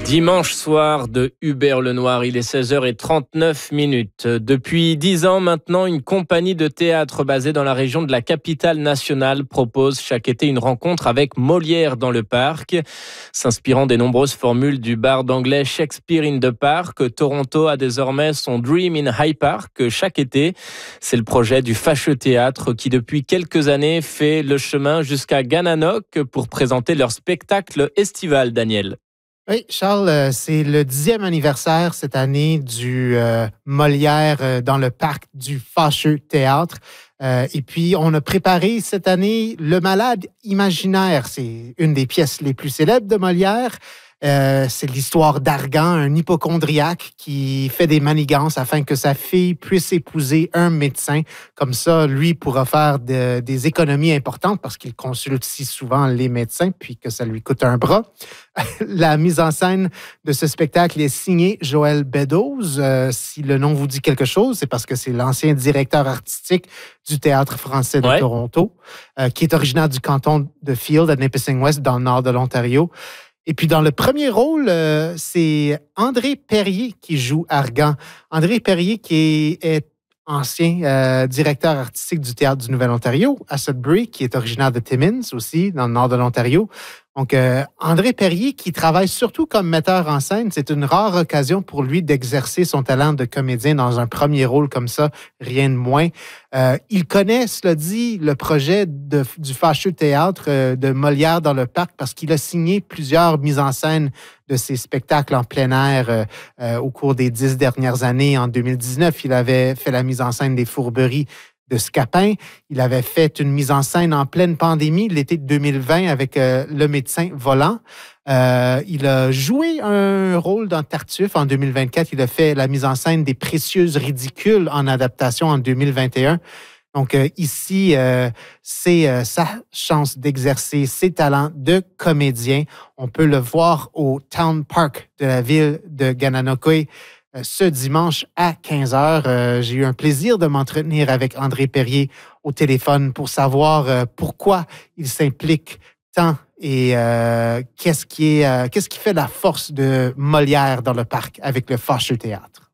Dimanche soir de Hubert Lenoir, il est 16h39. Depuis 10 ans maintenant, une compagnie de théâtre basée dans la région de la capitale nationale propose chaque été une rencontre avec Molière dans le parc. S'inspirant des nombreuses formules du barde anglais Shakespeare in the Park, Toronto a désormais son Dream in High Park chaque été. C'est le projet du Fâcheux Théâtre qui depuis quelques années fait le chemin jusqu'à Gananoque pour présenter leur spectacle estival, Daniel. Oui, Charles, c'est le 10e anniversaire cette année du Molière dans le parc du Fâcheux Théâtre. Et puis, on a préparé cette année Le Malade imaginaire. C'est une des pièces les plus célèbres de Molière. C'est l'histoire d'Argan, un hypocondriaque qui fait des manigances afin que sa fille puisse épouser un médecin. Comme ça, lui pourra faire des économies importantes parce qu'il consulte si souvent les médecins, puis que ça lui coûte un bras. La mise en scène de ce spectacle est signée Joël Beddoes. Si le nom vous dit quelque chose, c'est parce que c'est l'ancien directeur artistique du Théâtre français de Toronto, qui est originaire du canton de Field, à Nipissing-West, dans le nord de l'Ontario. Et puis, dans le premier rôle, c'est André Perrier qui joue Argan. André Perrier qui est ancien directeur artistique du Théâtre du Nouvel-Ontario, à Sudbury, qui est originaire de Timmins aussi, dans le nord de l'Ontario. Donc, André Perrier, qui travaille surtout comme metteur en scène, c'est une rare occasion pour lui d'exercer son talent de comédien dans un premier rôle comme ça, rien de moins. Il connaît, cela dit, le projet du Fâcheux Théâtre de Molière dans le parc parce qu'il a signé plusieurs mises en scène de ses spectacles en plein air au cours des 10 dernières années. En 2019, il avait fait la mise en scène des Fourberies de Scapin. Il avait fait une mise en scène en pleine pandémie, l'été de 2020, avec Le médecin volant. Il a joué un rôle dans Tartuffe en 2024. Il a fait la mise en scène des Précieuses ridicules en adaptation en 2021. Donc ici, c'est sa chance d'exercer ses talents de comédien. On peut le voir au Town Park de la ville de Gananoque ce dimanche à 15h. J'ai eu un plaisir de m'entretenir avec André Perrier au téléphone pour savoir pourquoi il s'implique tant et qu'est-ce qui fait la force de Molière dans le parc avec le Fâcheux Théâtre.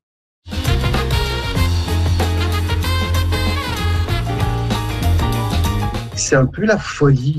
C'est un peu la folie